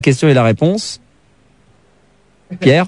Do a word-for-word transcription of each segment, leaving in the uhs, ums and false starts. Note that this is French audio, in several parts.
Question et la réponse. Pierre,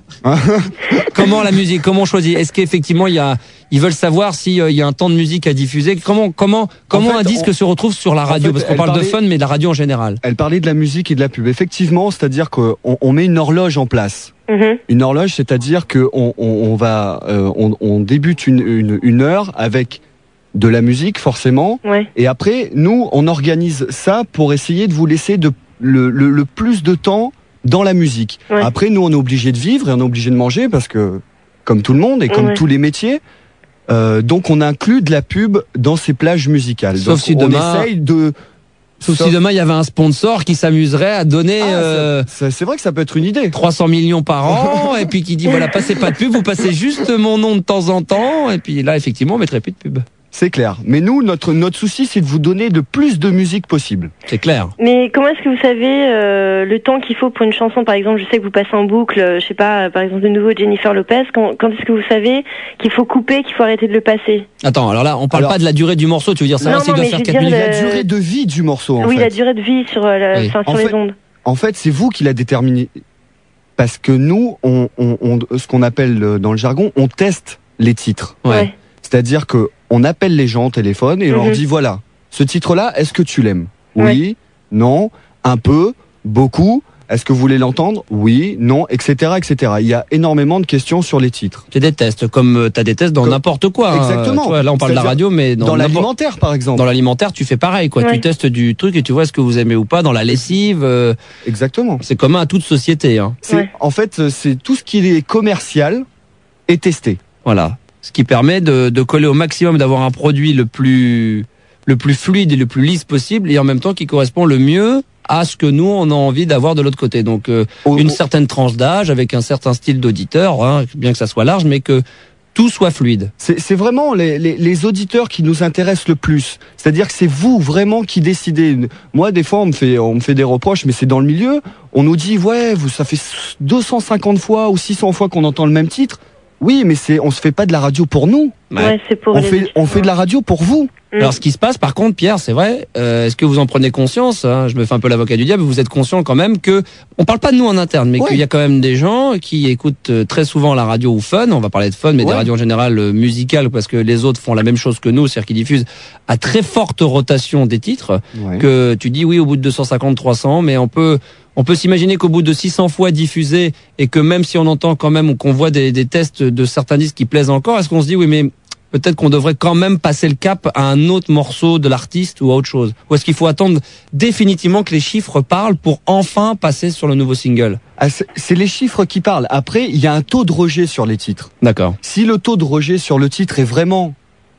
comment la musique, comment on choisit? Est-ce qu'effectivement il y a, ils veulent savoir s'il y a un temps de musique à diffuser? Comment, comment, comment en fait, un disque on, se retrouve sur la radio? En fait, parce qu'on parle parlait, de fun, mais de la radio en général. Elle parlait de la musique et de la pub. Effectivement, c'est-à-dire qu'on on met une horloge en place. Mm-hmm. Une horloge, c'est-à-dire que on, on, on va, euh, on, on débute une, une, une heure avec de la musique forcément, ouais. Et après nous on organise ça pour essayer de vous laisser de, le, le, le plus de temps dans la musique. Ouais. Après, nous, on est obligé de vivre et on est obligé de manger parce que, comme tout le monde et comme ouais. tous les métiers, euh, donc on inclut de la pub dans ces plages musicales. Sauf donc, si on demain, essaye de. Sauf, sauf si demain il y avait un sponsor qui s'amuserait à donner. Ah, euh, c'est, c'est vrai que ça peut être une idée. trois cents millions par an et puis qui dit voilà, passez pas de pub, vous passez juste mon nom de temps en temps et puis là effectivement on mettrait plus de pub. C'est clair. Mais nous, notre notre souci, c'est de vous donner le plus de musique possible. C'est clair. Mais comment est-ce que vous savez euh, le temps qu'il faut pour une chanson? Par exemple, je sais que vous passez en boucle, euh, je sais pas, par exemple de nouveau Jennifer Lopez. Quand, quand est-ce que vous savez qu'il faut couper, qu'il faut arrêter de le passer? Attends, alors là, on parle alors, pas de la durée du morceau. Tu veux dire ça? Non, non, doit mais faire je quatre minutes. le... La durée de vie du morceau. En oui, fait. la durée de vie sur, euh, la, oui. enfin, sur en les fait, ondes. En fait, c'est vous qui la déterminez. Parce que nous, on, on, on, ce qu'on appelle dans le jargon, on teste les titres. Ouais. ouais. C'est-à-dire que on appelle les gens au téléphone et on mm-hmm. leur dit voilà, ce titre-là, est-ce que tu l'aimes? Oui, ouais. Non, un peu, beaucoup. Est-ce que vous voulez l'entendre? Oui, non, et cetera, et cetera. Il y a énormément de questions sur les titres. Tu as des tests, comme tu as des tests dans comme... n'importe quoi. Exactement. Hein. Tu vois, là, on parle C'est-à-dire de la radio, mais dans, dans l'alimentaire, par exemple. Dans l'alimentaire, tu fais pareil, quoi. Ouais. Tu testes du truc et tu vois ce que vous aimez ou pas. Dans la lessive. Euh... Exactement. C'est commun à toute société. Hein. C'est, ouais. En fait, c'est tout ce qui est commercial est testé. Voilà. Ce qui permet de, de coller au maximum, d'avoir un produit le plus, le plus fluide et le plus lisse possible, et en même temps qui correspond le mieux à ce que nous on a envie d'avoir de l'autre côté. Donc euh, oh, une oh. certaine tranche d'âge avec un certain style d'auditeur, hein, bien que ça soit large, mais que tout soit fluide. C'est, c'est vraiment les, les, les auditeurs qui nous intéressent le plus. C'est-à-dire que c'est vous vraiment qui décidez. Moi, des fois, on me fait, on me fait des reproches, mais c'est dans le milieu. On nous dit ouais, vous, ça fait deux cent cinquante fois ou six cents fois qu'on entend le même titre. Oui, mais c'est, on se fait pas de la radio pour nous. Ouais, c'est pour on fait, on fait de la radio pour vous. Mmh. Alors, ce qui se passe, par contre, Pierre, c'est vrai. Euh, est-ce que vous en prenez conscience, hein, je me fais un peu l'avocat du diable. Vous êtes conscient quand même que on parle pas de nous en interne, mais ouais. qu'il y a quand même des gens qui écoutent très souvent la radio ou fun. On va parler de fun, mais ouais. des radios en général euh, musicales, parce que les autres font la même chose que nous, c'est-à-dire qu'ils diffusent à très forte rotation des titres. Ouais. Que tu dis oui au bout de deux cent cinquante, trois cents, mais on peut. On peut s'imaginer qu'au bout de six cents fois diffusé et que même si on entend quand même ou qu'on voit des, des tests de certains disques qui plaisent encore, est-ce qu'on se dit oui mais peut-être qu'on devrait quand même passer le cap à un autre morceau de l'artiste ou à autre chose? Ou est-ce qu'il faut attendre définitivement que les chiffres parlent pour enfin passer sur le nouveau single? Ah, c'est, c'est les chiffres qui parlent. Après, il y a un taux de rejet sur les titres. D'accord. Si le taux de rejet sur le titre est vraiment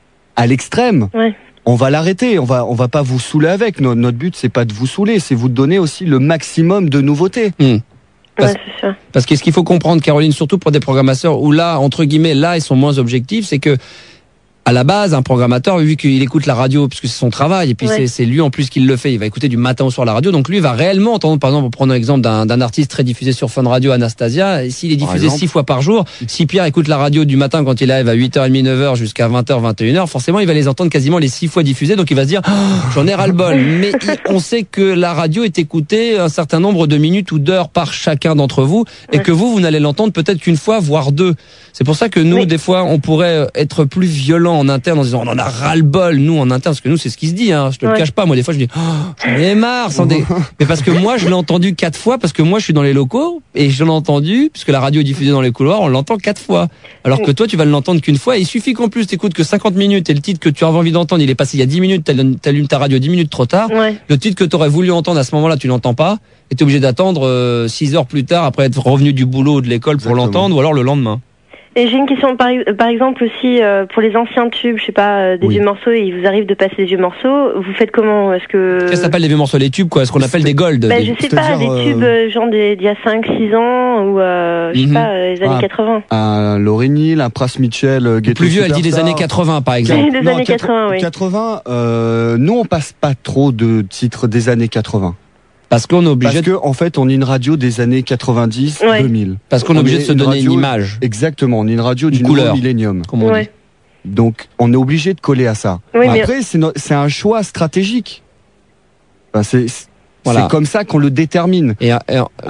à l'extrême, ouais. on va l'arrêter, on va on va pas vous saouler avec. Notre, notre but c'est pas de vous saouler, c'est vous donner aussi le maximum de nouveautés. Mmh. Parce, ouais, c'est ça. Parce que ce qu'il faut comprendre, Caroline, surtout pour des programmateurs où là, entre guillemets, là ils sont moins objectifs, c'est que à la base, un programmateur, vu qu'il écoute la radio, puisque c'est son travail, et puis ouais. c'est, c'est lui en plus qui le fait, il va écouter du matin au soir la radio, donc lui va réellement entendre, par exemple, pour prendre l'exemple d'un, d'un artiste très diffusé sur Fun Radio, Anastasia, et s'il est diffusé six fois par jour, si Pierre écoute la radio du matin quand il arrive à huit heures trente, neuf heures jusqu'à vingt heures, vingt et une heures, forcément il va les entendre quasiment les six fois diffusés, donc il va se dire oh, j'en ai ras-le-bol. Mais il, on sait que la radio est écoutée un certain nombre de minutes ou d'heures par chacun d'entre vous, et ouais. que vous, vous n'allez l'entendre peut-être qu'une fois, voire deux. C'est pour ça que nous, oui. des fois, on pourrait être plus violent en interne en disant on en a ras-le-bol, nous, en interne, parce que nous, c'est ce qui se dit, hein. Je te ouais. le cache pas. Moi, des fois, je dis, oh, j'en ai marre, sans des... Mais parce que moi, je l'ai entendu quatre fois, parce que moi, je suis dans les locaux, et je l'ai entendu, puisque la radio est diffusée dans les couloirs, on l'entend quatre fois. Alors que toi, tu vas l'entendre qu'une fois, et il suffit qu'en plus, t'écoutes que cinquante minutes, et le titre que tu as envie d'entendre, il est passé il y a dix minutes, t'allumes ta radio dix minutes trop tard. Ouais. Le titre que t'aurais voulu entendre à ce moment-là, tu l'entends pas, et t'es obligé d'attendre euh, six heures plus tard, après être revenu du boulot ou de l'école pour Exactement. l'entendre, ou alors le lendemain. Et j'ai une question par, par exemple aussi euh, pour les anciens tubes, je sais pas, euh, des oui. vieux morceaux, et il vous arrive de passer des vieux morceaux, vous faites comment? Est-ce que... Qu'est-ce que ça s'appelle les vieux morceaux? Les tubes, quoi? Ce qu'on appelle des golds? Bah, des... je sais pas, des euh... tubes euh, genre d'il y a cinq six ans, ou euh, je sais mm-hmm. pas, euh, les années ah, quatre-vingts. Un Lauryn Hill, un Pras Mitchell, euh, Ghetto Plus vieux, Superstar. Elle dit les années quatre-vingts par exemple. Les années quatre-vingts, oui. quatre-vingts, euh, nous on passe pas trop de titres des années quatre-vingts. Parce qu'on est obligé. Parce que, en fait, on est une radio des années quatre-vingt-dix, ouais. deux mille. Parce qu'on est obligé de se donner radio, une image. Exactement. On est une radio du nouveau millénium. Comme on ouais. dit. Donc, on est obligé de coller à ça. Oui, Après, mais... c'est, no- c'est un choix stratégique. Enfin, c'est, c'est voilà. comme ça qu'on le détermine. Et, et,